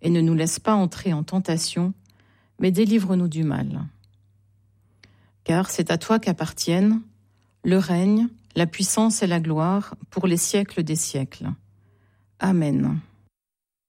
et ne nous laisse pas entrer en tentation, mais délivre-nous du mal. Car c'est à toi qu'appartiennent le règne, la puissance et la gloire pour les siècles des siècles. Amen.